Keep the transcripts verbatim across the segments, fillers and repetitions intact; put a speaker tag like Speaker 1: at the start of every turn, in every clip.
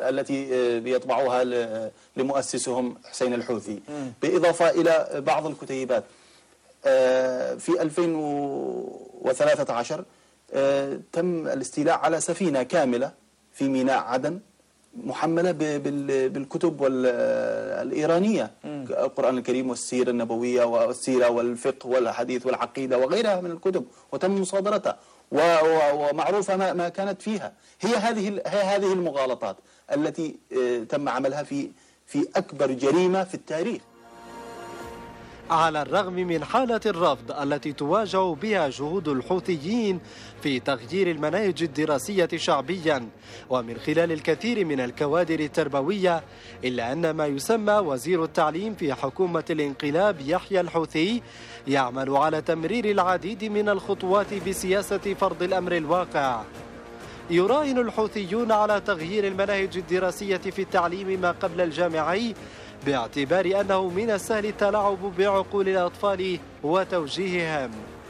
Speaker 1: التي يطبعوها لمؤسسهم حسين الحوثي، بالإضافة إلى بعض الكتيبات. في ألفين وثلاثة عشر تم الاستيلاء على سفينة كاملة في ميناء عدن محملة بالكتب الإيرانية، القرآن الكريم والسيرة النبوية والسيرة والفقه والحديث والعقيدة وغيرها من الكتب، وتم مصادرتها ومعروفة ما كانت فيها. هي هذه هي هذه المغالطات التي تم عملها في في أكبر جريمة في التاريخ.
Speaker 2: على الرغم من حالة الرفض التي تواجه بها جهود الحوثيين في تغيير المناهج الدراسية شعبيا ومن خلال الكثير من الكوادر التربوية، إلا أن ما يسمى وزير التعليم في حكومة الانقلاب يحيى الحوثي يعمل على تمرير العديد من الخطوات بسياسة فرض الأمر الواقع. يراهن الحوثيون على تغيير المناهج الدراسية في التعليم ما قبل الجامعي، باعتبار أنه من السهل التلاعب بعقول الأطفال وتوجيههم.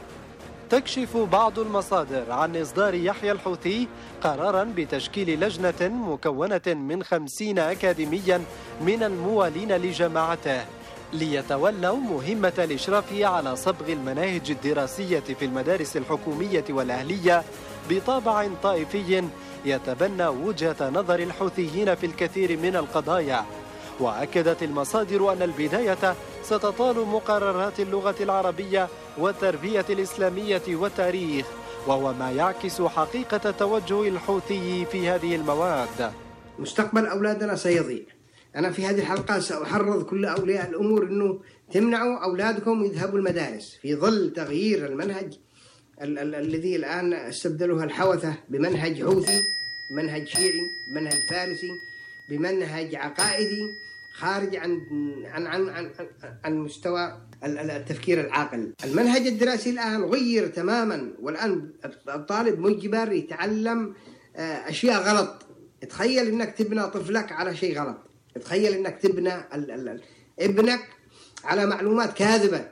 Speaker 2: تكشف بعض المصادر عن إصدار يحيى الحوثي قرارا بتشكيل لجنة مكونة من خمسين أكاديميا من الموالين لجماعته ليتولوا مهمة الإشراف على صبغ المناهج الدراسية في المدارس الحكومية والأهلية بطابع طائفي يتبنى وجهة نظر الحوثيين في الكثير من القضايا. وأكدت المصادر أن البداية ستطال مقررات اللغة العربية والتربية الإسلامية والتاريخ، وهو ما يعكس حقيقة توجه الحوثي في هذه المواد.
Speaker 3: مستقبل أولادنا سيضيع. أنا في هذه الحلقة سأحرض كل أولياء الأمور أنه تمنعوا أولادكم يذهبوا المدارس في ظل تغيير المنهج ال ال الذي الآن استبدلها الحوثة بمنهج حوثي، منهج شيعي، منهج فارسي، بمنهج عقائدي خارج عن عن عن عن, عن مستوى التفكير العاقل. المنهج الدراسي الآن غير تماما، والآن الطالب مجبر يتعلم أشياء غلط. تخيل إنك تبنى طفلك على شيء غلط، تخيل إنك تبنى ال ال ال ابنك على معلومات كاذبة.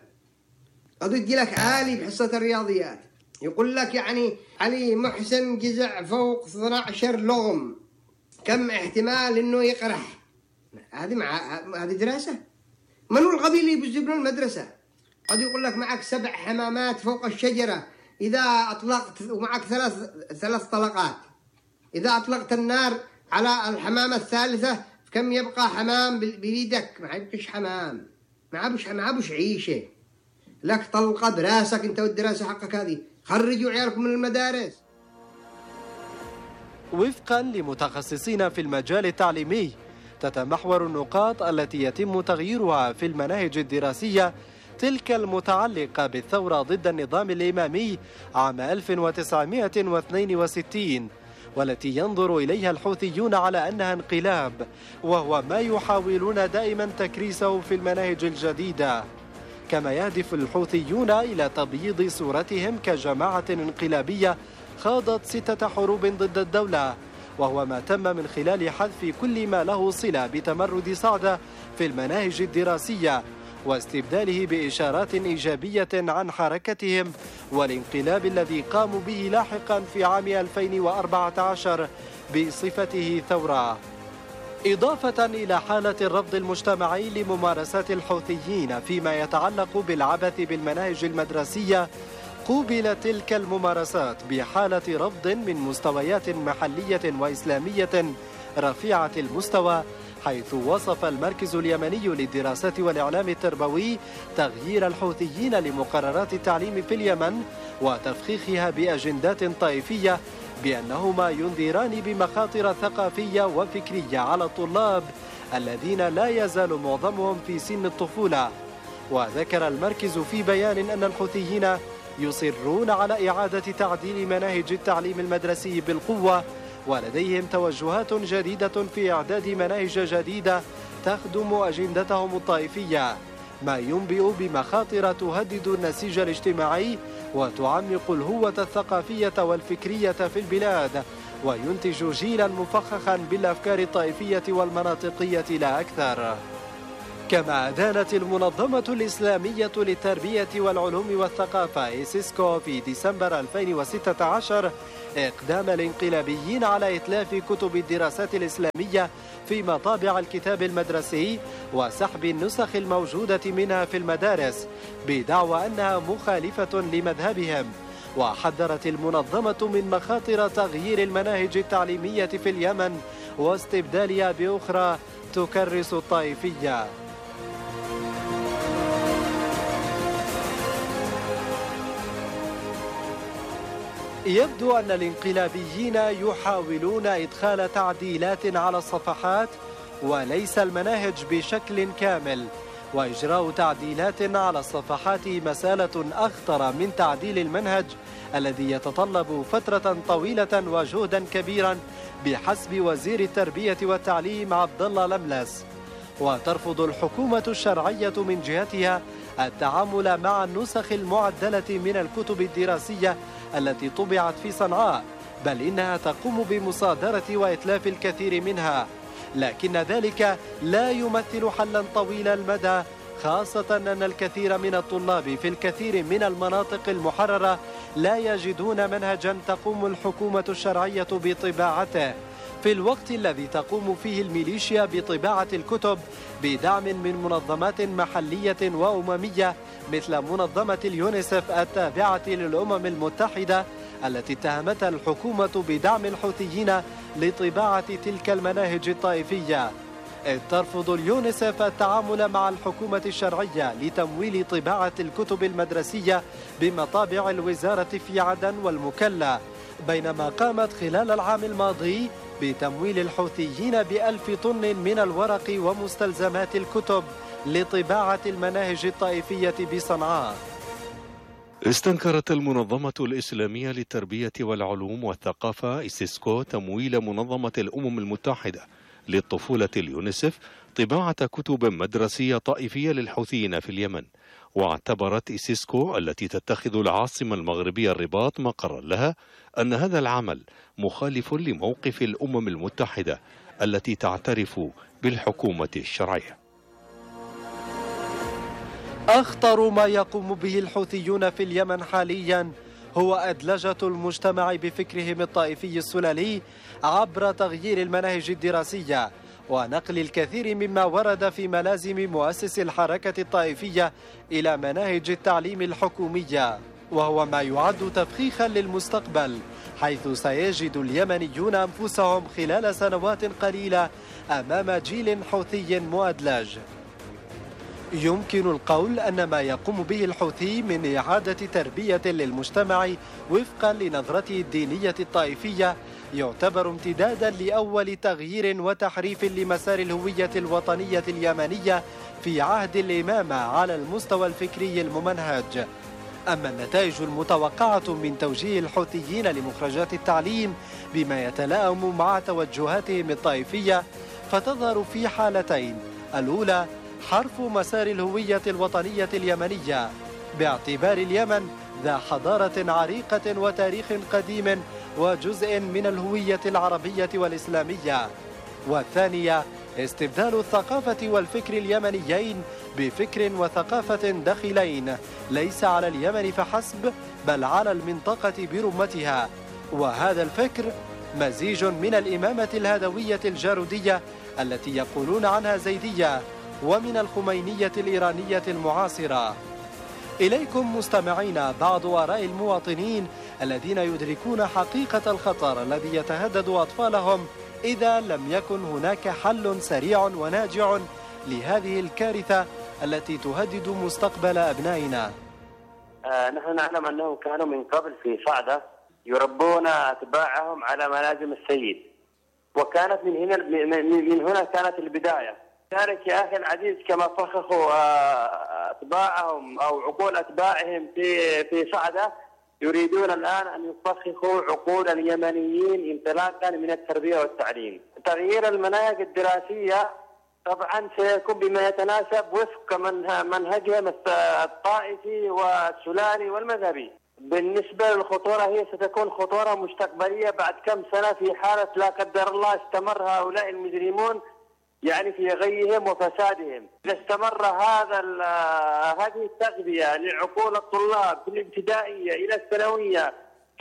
Speaker 3: قد يجي لك عالي بحصة الرياضيات يقول لك يعني علي محسن جزع فوق اثنا عشر لغم، كم احتمال انه يقرح؟ هذه مع هذه دراسه؟ من هو الغبي اللي يبزب له المدرسه؟ قد يقول لك معك سبع حمامات فوق الشجره، اذا اطلقت ومعك ثلاث ثلاث طلقات، اذا اطلقت النار على الحمامه الثالثه كم يبقى حمام بيدك؟ ما عبش حمام، ما عبش ما عبش عيشه، لك طلقه براسك انت والدراسه حقك هذه. خرجوا عيالكم من المدارس.
Speaker 2: وفقا لمتخصصين في المجال التعليمي، تتمحور النقاط التي يتم تغييرها في المناهج الدراسية تلك المتعلقة بالثورة ضد النظام الإمامي عام ألف وتسعمائة واثنين وستين، والتي ينظر إليها الحوثيون على أنها انقلاب، وهو ما يحاولون دائما تكريسه في المناهج الجديدة. كما يهدف الحوثيون إلى تبييض صورتهم كجماعة انقلابية خاضت ستة حروب ضد الدولة، وهو ما تم من خلال حذف كل ما له صلة بتمرد صعدة في المناهج الدراسية، واستبداله بإشارات إيجابية عن حركتهم والانقلاب الذي قاموا به لاحقا في عام ألفين وأربعة عشر بصفته ثورة. إضافة إلى حالة الرفض المجتمعي لممارسات الحوثيين فيما يتعلق بالعبث بالمناهج المدرسية، قوبلت تلك الممارسات بحالة رفض من مستويات محلية وإسلامية رفيعة المستوى، حيث وصف المركز اليمني للدراسات والإعلام التربوي تغيير الحوثيين لمقررات التعليم في اليمن وتفخيخها بأجندات طائفية بأنهما ينذران بمخاطر ثقافية وفكرية على الطلاب الذين لا يزال معظمهم في سن الطفولة. وذكر المركز في بيان أن الحوثيين يصرون على إعادة تعديل مناهج التعليم المدرسي بالقوة، ولديهم توجهات جديدة في إعداد مناهج جديدة تخدم أجندتهم الطائفية، ما ينبئ بمخاطر تهدد النسيج الاجتماعي وتعمق الهوة الثقافية والفكرية في البلاد، وينتج جيلا مفخخا بالأفكار الطائفية والمناطقية لا أكثر. كما أدانت المنظمة الإسلامية للتربية والعلوم والثقافة إيسيسكو في ديسمبر ألفين وستة عشر إقدام الانقلابيين على إتلاف كتب الدراسات الإسلامية في مطابع الكتاب المدرسي وسحب النسخ الموجودة منها في المدارس بدعوى أنها مخالفة لمذهبهم. وحذرت المنظمة من مخاطر تغيير المناهج التعليمية في اليمن واستبدالها بأخرى تكرس الطائفية. يبدو أن الانقلابيين يحاولون إدخال تعديلات على الصفحات وليس المناهج بشكل كامل، وإجراء تعديلات على الصفحات مسألة أخطر من تعديل المنهج الذي يتطلب فترة طويلة وجهدا كبيرا بحسب وزير التربية والتعليم عبد الله لملس. وترفض الحكومة الشرعية من جهتها التعامل مع النسخ المعدلة من الكتب الدراسية التي طبعت في صنعاء، بل إنها تقوم بمصادرة وإتلاف الكثير منها، لكن ذلك لا يمثل حلا طويل المدى، خاصة أن الكثير من الطلاب في الكثير من المناطق المحررة لا يجدون منهجا تقوم الحكومة الشرعية بطباعته، في الوقت الذي تقوم فيه الميليشيا بطباعة الكتب بدعم من منظمات محلية وأممية مثل منظمة اليونيسف التابعة للأمم المتحدة التي اتهمتها الحكومة بدعم الحوثيين لطباعة تلك المناهج الطائفية. إذ ترفض اليونيسف التعامل مع الحكومة الشرعية لتمويل طباعة الكتب المدرسية بمطابع الوزارة في عدن والمكلا، بينما قامت خلال العام الماضي بتمويل الحوثيين بألف طن من الورق ومستلزمات الكتب لطباعة المناهج الطائفية بصنعاء.
Speaker 4: استنكرت المنظمة الإسلامية للتربية والعلوم والثقافة إسيسكو تمويل منظمة الأمم المتحدة للطفولة اليونيسف طباعة كتب مدرسية طائفية للحوثيين في اليمن. واعتبرت إسيسكو التي تتخذ العاصمة المغربية الرباط مقرا لها أن هذا العمل مخالف لموقف الأمم المتحدة التي تعترف بالحكومة الشرعية.
Speaker 2: أخطر ما يقوم به الحوثيون في اليمن حاليا هو أدلجة المجتمع بفكرهم الطائفي السلالي عبر تغيير المناهج الدراسية ونقل الكثير مما ورد في ملازم مؤسس الحركة الطائفية إلى مناهج التعليم الحكومية، وهو ما يعد تفخيخا للمستقبل، حيث سيجد اليمنيون أنفسهم خلال سنوات قليلة أمام جيل حوثي مؤدلج. يمكن القول أن ما يقوم به الحوثي من إعادة تربية للمجتمع وفقا لنظرته الدينية الطائفية يعتبر امتدادا لأول تغيير وتحريف لمسار الهوية الوطنية اليمنية في عهد الإمامة على المستوى الفكري الممنهج. أما النتائج المتوقعة من توجيه الحوثيين لمخرجات التعليم بما يتلائم مع توجهاتهم الطائفية فتظهر في حالتين: الأولى حرف مسار الهوية الوطنية اليمنية باعتبار اليمن ذا حضارة عريقة وتاريخ قديم وجزء من الهوية العربية والإسلامية، والثانية استبدال الثقافة والفكر اليمنيين بفكر وثقافة داخلين ليس على اليمن فحسب بل على المنطقة برمتها، وهذا الفكر مزيج من الإمامة الهدوية الجارودية التي يقولون عنها زيدية ومن الخمينية الإيرانية المعاصرة. إليكم مستمعين بعض آراء المواطنين الذين يدركون حقيقة الخطر الذي يتهدد أطفالهم إذا لم يكن هناك حل سريع وناجع لهذه الكارثة التي تهدد مستقبل أبنائنا.
Speaker 5: آه نحن نعلم أنهم كانوا من قبل في صعدة يربون أتباعهم على ملازم السيد، وكانت من هنا من هنا كانت البداية. ذلك يا أخي العزيز كما فخخوا أتباعهم أو عقول أتباعهم في في صعدة، يريدون الآن أن يفخخوا عقول اليمنيين انطلاقا من التربية والتعليم. تغيير المناهج الدراسية طبعا سيكون بما يتناسب وفق منهجهم الطائفي والسلالي والمذهبي. بالنسبة للخطورة هي ستكون خطورة مستقبلية بعد كم سنة في حالة لا قدر الله استمر هؤلاء المجرمون يعني في غيهم وفسادهم. إذا استمر هذا هذه التغذية لعقول الطلاب في الابتدائية إلى الثانوية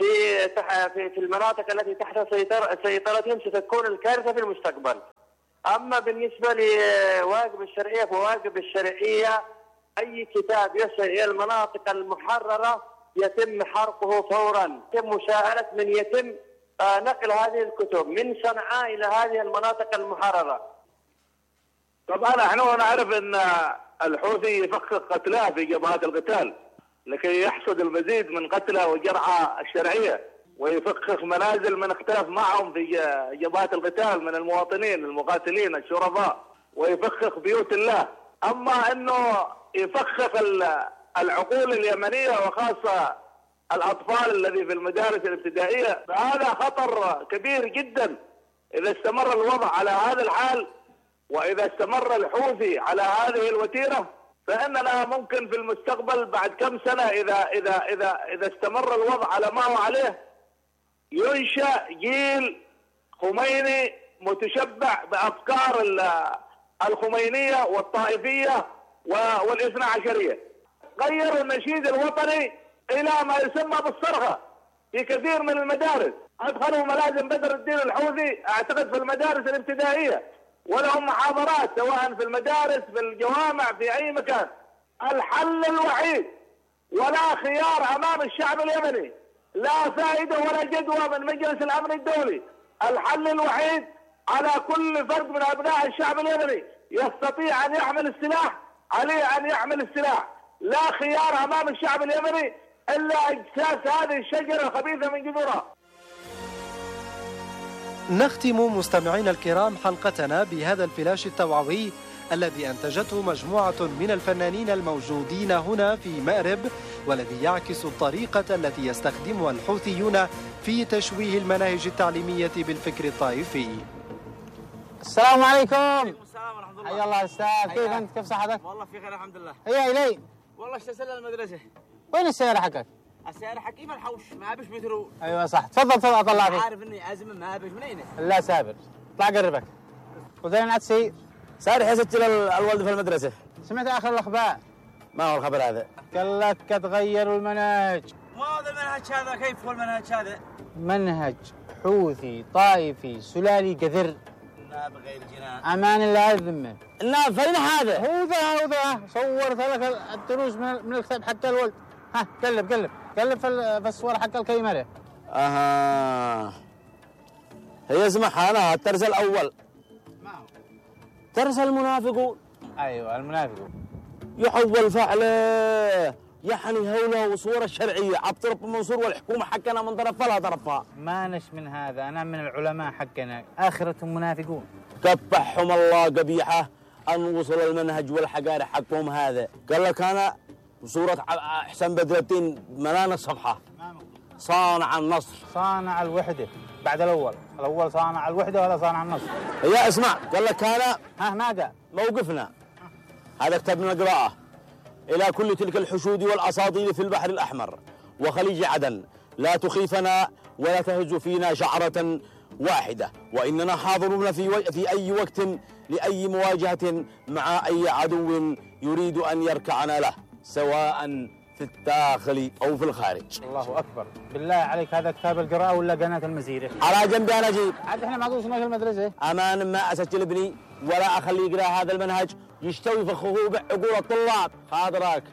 Speaker 5: في في المناطق التي تحت سيطرتهم ستكون الكارثة في المستقبل. أما بالنسبة لواجب الشرعية فواجب الشرعية أي كتاب يصل إلى المناطق المحررة يتم حرقه فورا، يتم مساءلة من يتم نقل هذه الكتب من صنعاء إلى هذه المناطق المحررة.
Speaker 6: طبعا نحن نعرف أن الحوثي يفخخ قتلاه في جبهات القتال لكي يحصد المزيد من قتله وجرعى الشرعية، ويفخخ منازل من اختلف معهم في جبهات القتال من المواطنين المقاتلين الشرفاء، ويفخخ بيوت الله. أما أنه يفخخ العقول اليمنية وخاصة الأطفال الذي في المدارس الابتدائية، فهذا خطر كبير جدا إذا استمر الوضع على هذا الحال، وإذا استمر الحوثي على هذه الوتيرة فإننا ممكن في المستقبل بعد كم سنة إذا إذا إذا إذا استمر الوضع على ما هو عليه ينشأ جيل خميني متشبع بأفكار الخمينية والطائفية والاثنى عشرية. غيروا النشيد الوطني إلى ما يسمى بالصرخة في كثير من المدارس، أدخلوا ملازم بدر الدين الحوثي أعتقد في المدارس الابتدائية، ولهم محاضرات سواء في المدارس في الجوامع في أي مكان. الحل الوحيد ولا خيار أمام الشعب اليمني، لا فائدة ولا جدوى من مجلس الأمن الدولي، الحل الوحيد على كل فرد من أبناء الشعب اليمني يستطيع أن يحمل السلاح عليه أن يحمل السلاح. لا خيار أمام الشعب اليمني إلا إجساس هذه الشجرة الخبيثة من جذورها.
Speaker 2: نختم مستمعينا الكرام حلقتنا بهذا الفلاش التوعوي الذي أنتجته مجموعة من الفنانين الموجودين هنا في مأرب، والذي يعكس الطريقة التي يستخدمها الحوثيون في تشويه المناهج التعليمية بالفكر الطائفي.
Speaker 7: السلام عليكم.
Speaker 8: السلام ورحمة الله.
Speaker 7: حيا الله أستاذ، كيف أنت؟ كيف صحتك؟
Speaker 8: والله في خير الحمد لله.
Speaker 7: هيا إلي.
Speaker 8: والله اشتسل المدرسة.
Speaker 7: وين السيارة حقك؟
Speaker 8: السيارة حقي في الحوش، ما أبش بترو.
Speaker 7: أيوة صح، تفضل تفضل أطلع فيك.
Speaker 8: عارف إني أزمة ما أبش من أين؟
Speaker 7: لا سابر، اطلع قربك. وزين عاد سير.
Speaker 8: سارح يسجل الولد في المدرسة.
Speaker 7: سمعت آخر الأخبار؟
Speaker 8: ما هو الخبر هذا؟
Speaker 7: قال لك تغيروا المناهج.
Speaker 8: ما هذا المنهج هذا؟ كيف هو المنهج هذا؟
Speaker 7: منهج حوثي طائفي سلالي قذر.
Speaker 8: الناب غير جنان.
Speaker 7: أمان الله الذمة.
Speaker 8: الناب فين هذا؟
Speaker 7: هو ذا هو ذا، صورت لك الدروس من من الكتاب حق الولد. ها قلب قلب قلب في في الصور حق الكيمرة.
Speaker 8: اها هي اسمها أنا الترس الأول.
Speaker 7: ما هو؟
Speaker 8: ترس المنافقون.
Speaker 7: أيوة المنافقون.
Speaker 8: يحول فعله يعني هوله وصوره الشرعية عبد رب منصور والحكومة حقنا من طرف فلا طرفها.
Speaker 7: ما نش من هذا، أنا من العلماء حقنا آخرتهم منافقون.
Speaker 8: قبحهم الله قبيحة أن وصل المنهج والحقارة حقهم هذا. قال لك أنا صورة حسن بدر الدين ملان الصفحة صانع النصر
Speaker 7: صانع الوحدة بعد الأول، الأول صانع الوحدة ولا صانع النصر.
Speaker 8: يا اسمع قال لك أنا
Speaker 7: ها ما قال
Speaker 8: موقفنا هذا كتاب من القراءة إلى كل تلك الحشود والأساطيل في البحر الأحمر وخليج عدن لا تخيفنا ولا تهز فينا شعرة واحدة، وإننا حاضرون في, و... في أي وقت لأي مواجهة مع أي عدو يريد أن يركعنا له سواء في الداخل أو في الخارج.
Speaker 7: الله أكبر، بالله عليك هذا كتاب القراءة ولا قناة المزيرة؟
Speaker 8: على جنبي أنا أجيب.
Speaker 7: عاد إحنا ما دوسنا في المدرسة.
Speaker 8: أمان ما أسجل ابني ولا أخليه يقرأ هذا المنهج يشتوي في الخطوبة عقول الطلاب. خاطرك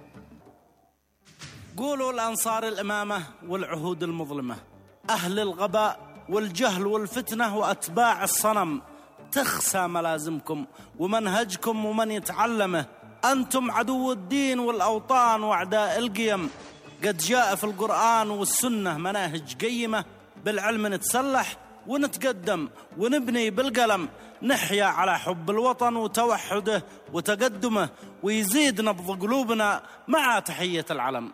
Speaker 9: قولوا الأنصار الإمامة والعهود المظلمة، أهل الغباء والجهل والفتنة وأتباع الصنم، تخسى ملازمكم ومنهجكم ومن يتعلمه. أنتم عدو الدين والأوطان وأعداء القيم. قد جاء في القرآن والسنة مناهج قيمة، بالعلم نتسلح ونتقدم ونبني بالقلم، نحيا على حب الوطن وتوحده وتقدمه، ويزيد نبض قلوبنا مع تحية العلم.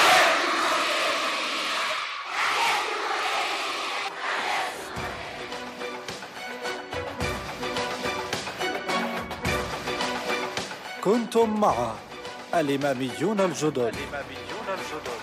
Speaker 2: كنتم مع الإماميون الجدد. الإماميون الجدد.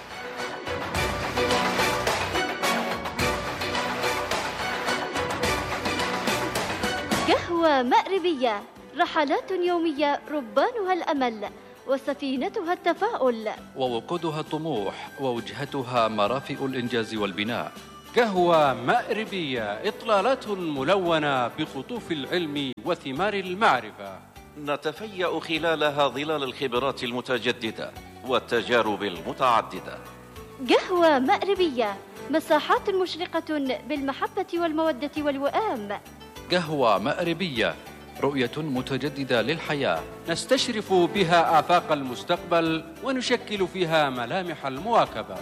Speaker 10: قهوة مأربية، رحلات يومية ربانها الأمل، وسفينتها التفاؤل،
Speaker 11: ووقودها الطموح، ووجهتها مرافئ الإنجاز والبناء.
Speaker 12: قهوة مأربية، إطلالات ملونة بقطوف العلم وثمار المعرفة،
Speaker 13: نتفيأ خلالها ظلال الخبرات المتجددة والتجارب المتعددة.
Speaker 10: قهوة مأربية، مساحات مشرقة بالمحبة والمودة والوئام.
Speaker 11: قهوة مأربية، رؤية متجددة للحياة،
Speaker 12: نستشرف بها آفاق المستقبل ونشكل فيها ملامح المواكبة.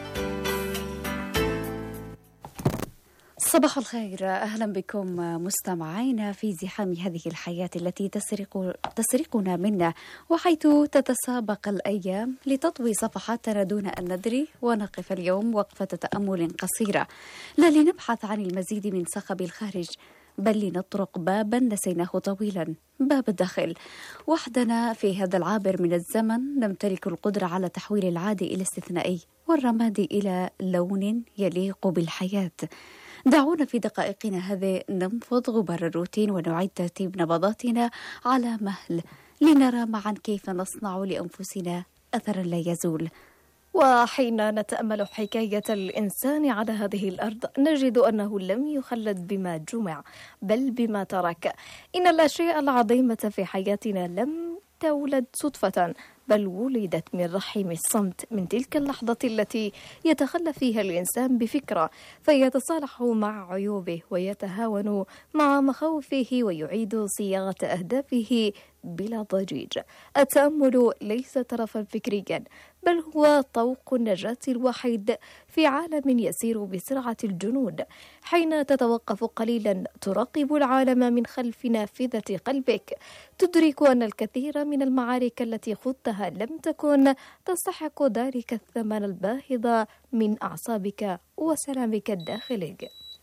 Speaker 14: صباح الخير، أهلا بكم مستمعينا في زحام هذه الحياة التي تسرق تسرقنا منا، وحيث تتسابق الأيام لتطوي صفحاتنا دون أن ندري، ونقف اليوم وقفة تأمل قصيرة، لا لنبحث عن المزيد من صخب الخارج، بل لنطرق بابا نسيناه طويلا، باب الداخل. وحدنا في هذا العابر من الزمن نمتلك القدرة على تحويل العادي إلى استثنائي، والرماد إلى لون يليق بالحياة. دعونا في دقائقنا هذه ننفض غبار الروتين ونعيد ترتيب نبضاتنا على مهل، لنرى معا كيف نصنع لأنفسنا أثرا لا يزول.
Speaker 15: وحين نتأمل حكاية الإنسان على هذه الأرض نجد أنه لم يخلد بما جمع بل بما ترك. إن الأشياء العظيمة في حياتنا لم تولد صدفة، بل ولدت من رحم الصمت، من تلك اللحظة التي يتخلى فيها الإنسان بفكرة فيتصالح مع عيوبه ويتهاون مع مخاوفه ويعيد صياغة أهدافه بلا ضجيج. التأمل ليس طرفا فكريا، بل هو طوق النجاة الوحيد في عالم يسير بسرعة الجنود. حين تتوقف قليلا تراقب العالم من خلف نافذة قلبك، تدرك أن الكثير من المعارك التي خضتها لم تكن تستحق ذلك الثمن الباهظ من أعصابك وسلامك الداخلي.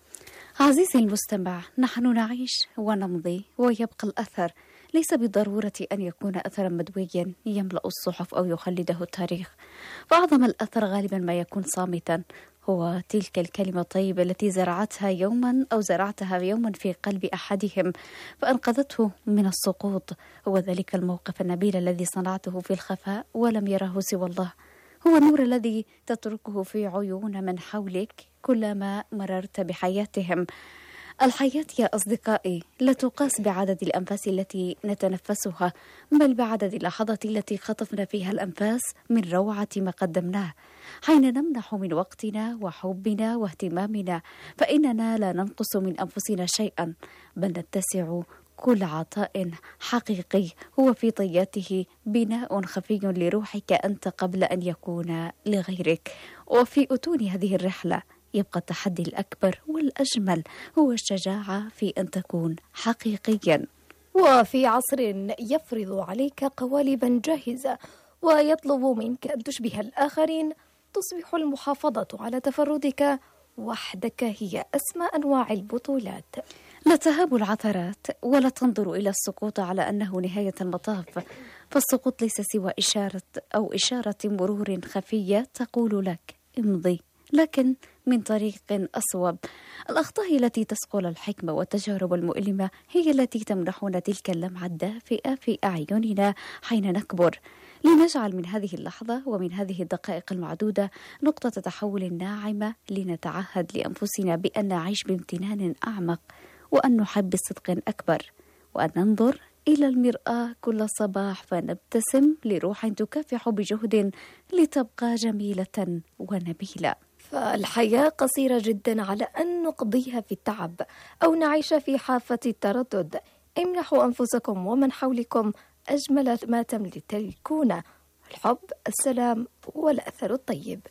Speaker 14: عزيزي المستمع، نحن نعيش ونمضي ويبقى الأثر، ليس بالضرورة أن يكون أثرا مدويا يملأ الصحف أو يخلده التاريخ، فأعظم الأثر غالبا ما يكون صامتا، هو تلك الكلمة الطيبة التي زرعتها يوما أو زرعتها يوما في قلب أحدهم فأنقذته من السقوط. هو ذلك الموقف النبيل الذي صنعته في الخفاء ولم يره سوى الله، هو النور الذي تتركه في عيون من حولك كلما مررت بحياتهم. الحياة يا أصدقائي لا تقاس بعدد الأنفاس التي نتنفسها، بل بعدد اللحظات التي خطفنا فيها الأنفاس من روعة ما قدمناه. حين نمنح من وقتنا وحبنا واهتمامنا فإننا لا ننقص من أنفسنا شيئا، بل نتسع كل عطاء حقيقي هو في طياته بناء خفي لروحك أنت قبل أن يكون لغيرك. وفي أتون هذه الرحلة يبقى التحدي الأكبر والأجمل هو الشجاعة في أن تكون حقيقيا.
Speaker 15: وفي عصر يفرض عليك قوالبا جاهزة ويطلب منك أن تشبه الآخرين، تصبح المحافظة على تفردك وحدك هي أسمى أنواع البطولات.
Speaker 14: لا تهاب العثرات ولا تنظر إلى السقوط على أنه نهاية المطاف، فالسقوط ليس سوى إشارة أو إشارة مرور خفية تقول لك امضي، لكن من طريق أصوب. الأخطاء التي تسقل الحكمة والتجارب المؤلمة هي التي تمنحنا تلك اللمعة الدافئة في أعيننا حين نكبر، لنجعل من هذه اللحظة ومن هذه الدقائق المعدودة نقطة تحول ناعمة، لنتعهد لأنفسنا بأن نعيش بامتنان أعمق، وأن نحب بصدق أكبر، وأن ننظر إلى المرآة كل صباح فنبتسم لروح تكافح بجهد لتبقى جميلة ونبيلة.
Speaker 15: فالحياة قصيرة جدا على أن نقضيها في التعب أو نعيش في حافة التردد. امنحوا أنفسكم ومن حولكم أجمل ما تملكون: الحب، السلام، والأثر الطيب.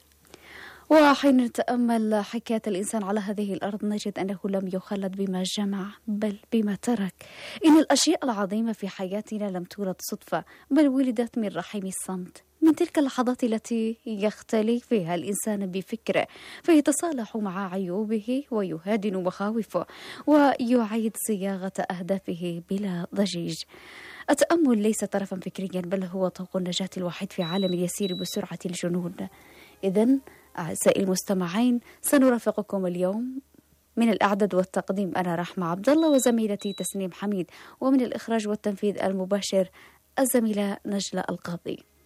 Speaker 14: وحين نتأمل حكاية الإنسان على هذه الأرض نجد أنه لم يخلد بما جمع بل بما ترك. إن الأشياء العظيمة في حياتنا لم تولد صدفة، بل ولدت من رحم الصمت، من تلك اللحظات التي يختلي فيها الإنسان بفكره فيتصالح مع عيوبه ويهادن مخاوفه ويعيد صياغة أهدافه بلا ضجيج. التأمل ليس طرفا فكريا، بل هو طوق النجاة الوحيد في عالم يسير بسرعة الجنون. إذن أعزائي المستمعين، سنرافقكم اليوم من الإعداد والتقديم أنا رحمة عبد الله وزميلتي تسنيم حميد، ومن الإخراج والتنفيذ المباشر الزميلة نجلة القاضي.